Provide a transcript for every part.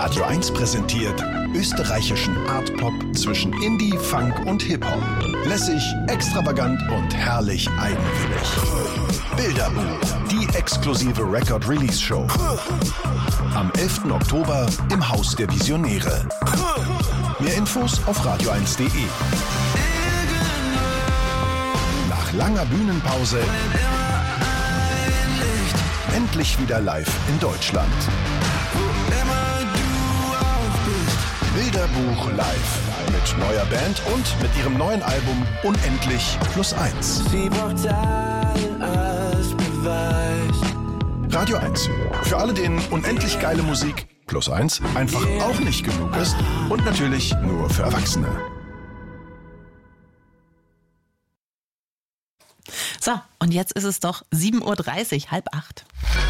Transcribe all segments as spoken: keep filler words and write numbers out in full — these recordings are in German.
Radio eins präsentiert österreichischen Art-Pop zwischen Indie, Funk und Hip-Hop. Lässig, extravagant und herrlich eigenwillig. Bilderbuch, die exklusive Record-Release-Show. Am elften Oktober im Haus der Visionäre. Mehr Infos auf radio eins punkt de. Nach langer Bühnenpause endlich wieder live in Deutschland. Bilderbuch live mit neuer Band und mit ihrem neuen Album Unendlich plus eins. Radio eins. Für alle, denen unendlich geile Musik plus eins einfach auch nicht genug ist und natürlich nur für Erwachsene. So, und jetzt ist es doch sieben Uhr dreißig, halb acht.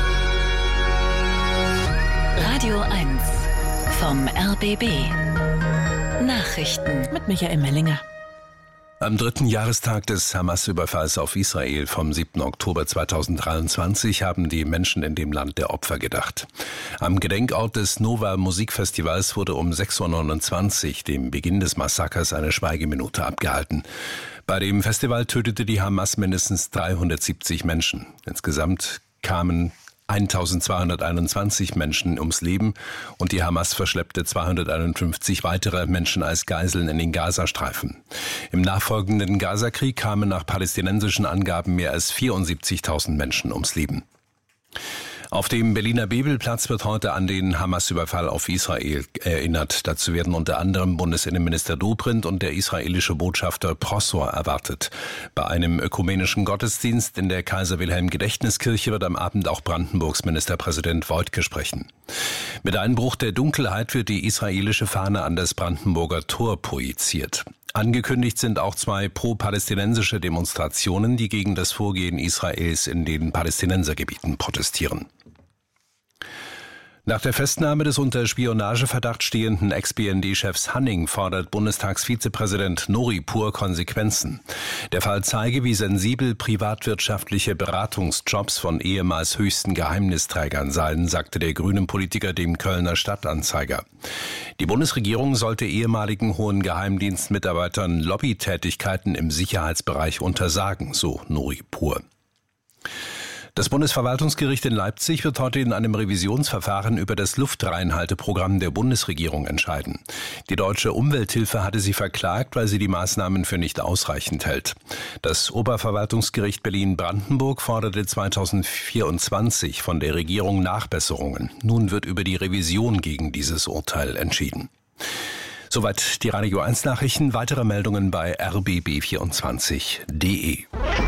Radio eins vom R B B. Nachrichten mit Michael Mellinger. Am dritten Jahrestag des Hamas-Überfalls auf Israel vom siebten Oktober zweitausenddreiundzwanzig haben die Menschen in dem Land der Opfer gedacht. Am Gedenkort des Nova Musikfestivals wurde um sechs Uhr neunundzwanzig, dem Beginn des Massakers, eine Schweigeminute abgehalten. Bei dem Festival tötete die Hamas mindestens dreihundertsiebzig Menschen. Insgesamt kamen eintausendzweihunderteinundzwanzig Menschen ums Leben und die Hamas verschleppte zweihunderteinundfünfzig weitere Menschen als Geiseln in den Gazastreifen. Im nachfolgenden Gazakrieg kamen nach palästinensischen Angaben mehr als vierundsiebzigtausend Menschen ums Leben. Auf dem Berliner Bebelplatz wird heute an den Hamas-Überfall auf Israel erinnert. Dazu werden unter anderem Bundesinnenminister Dobrindt und der israelische Botschafter Prosor erwartet. Bei einem ökumenischen Gottesdienst in der Kaiser-Wilhelm-Gedächtniskirche wird am Abend auch Brandenburgs Ministerpräsident Woidke sprechen. Mit Einbruch der Dunkelheit wird die israelische Fahne an das Brandenburger Tor projiziert. Angekündigt sind auch zwei pro-palästinensische Demonstrationen, die gegen das Vorgehen Israels in den Palästinensergebieten protestieren. Nach der Festnahme des unter Spionageverdacht stehenden Ex-B N D-Chefs Hanning fordert Bundestagsvizepräsident Nuripur Konsequenzen. Der Fall zeige, wie sensibel privatwirtschaftliche Beratungsjobs von ehemals höchsten Geheimnisträgern seien, sagte der grünen Politiker dem Kölner Stadtanzeiger. Die Bundesregierung sollte ehemaligen hohen Geheimdienstmitarbeitern Lobbytätigkeiten im Sicherheitsbereich untersagen, so Nuripur. Das Bundesverwaltungsgericht in Leipzig wird heute in einem Revisionsverfahren über das Luftreinhalteprogramm der Bundesregierung entscheiden. Die Deutsche Umwelthilfe hatte sie verklagt, weil sie die Maßnahmen für nicht ausreichend hält. Das Oberverwaltungsgericht Berlin-Brandenburg forderte zweitausendvierundzwanzig von der Regierung Nachbesserungen. Nun wird über die Revision gegen dieses Urteil entschieden. Soweit die Radio eins Nachrichten. Weitere Meldungen bei r b b vierundzwanzig punkt de.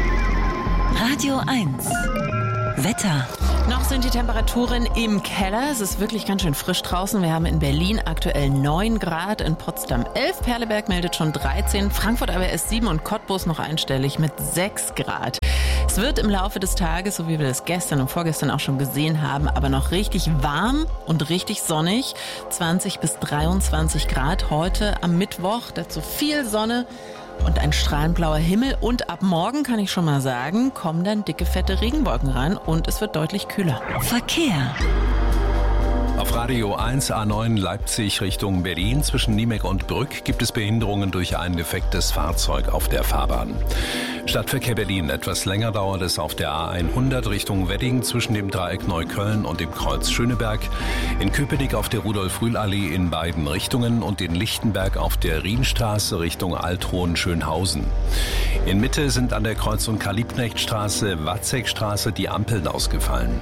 Radio eins Wetter. Noch sind die Temperaturen im Keller. Es ist wirklich ganz schön frisch draußen. Wir haben in Berlin aktuell neun Grad, in Potsdam elf, Perleberg meldet schon dreizehn, Frankfurt aber erst sieben und Cottbus noch einstellig mit sechs Grad. Es wird im Laufe des Tages, so wie wir das gestern und vorgestern auch schon gesehen haben, aber noch richtig warm und richtig sonnig. zwanzig bis dreiundzwanzig Grad heute am Mittwoch. Dazu viel Sonne und ein strahlend blauer Himmel. Und ab morgen, kann ich schon mal sagen, kommen dann dicke, fette Regenwolken ran und es wird deutlich kühler. Verkehr. Auf Radio eins A neun Leipzig Richtung Berlin zwischen Niemek und Brück gibt es Behinderungen durch ein defektes Fahrzeug auf der Fahrbahn. Stadtverkehr Berlin. Etwas länger dauert es auf der A hundert Richtung Wedding zwischen dem Dreieck Neukölln und dem Kreuz Schöneberg. In Köpenick auf der Rudolf-Rühl-Allee in beiden Richtungen und in Lichtenberg auf der Rienstraße Richtung Althohen-Schönhausen. In Mitte sind an der Kreuz- und Karl-Liebknecht-Straße, Watzekstraße die Ampeln ausgefallen.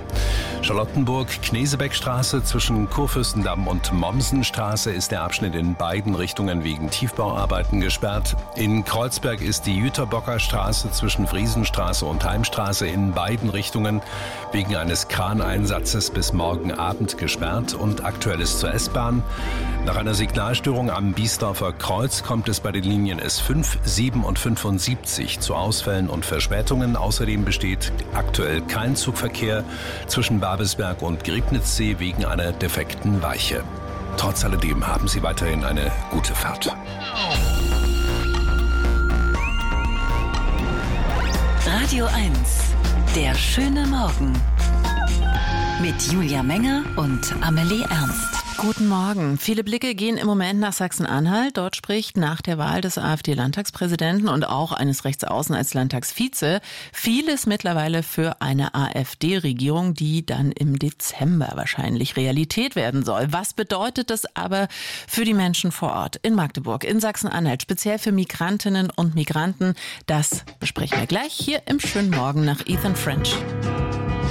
Charlottenburg-Knesebeckstraße zwischen Kurfürstendamm und Mommsenstraße ist der Abschnitt in beiden Richtungen wegen Tiefbauarbeiten gesperrt. In Kreuzberg ist die Jüterbocker Straße zwischen Friesenstraße und Heimstraße in beiden Richtungen wegen eines Kraneinsatzes bis morgen Abend gesperrt und aktuell ist zur S-Bahn. Nach einer Signalstörung am Biesdorfer Kreuz kommt es bei den Linien S fünf, sieben und fünfundsiebzig zu Ausfällen und Verspätungen. Außerdem besteht aktuell kein Zugverkehr zwischen Babelsberg und Griebnitzsee wegen einer defekten Weiche. Trotz alledem haben Sie weiterhin eine gute Fahrt. Radio eins, der schöne Morgen. Mit Julia Menger und Amelie Ernst. Guten Morgen. Viele Blicke gehen im Moment nach Sachsen-Anhalt. Dort spricht nach der Wahl des AfD-Landtagspräsidenten und auch eines Rechtsaußen als Landtagsvize vieles mittlerweile für eine AfD-Regierung, die dann im Dezember wahrscheinlich Realität werden soll. Was bedeutet das aber für die Menschen vor Ort in Magdeburg, in Sachsen-Anhalt, speziell für Migrantinnen und Migranten? Das besprechen wir gleich hier im schönen Morgen nach Ethan French.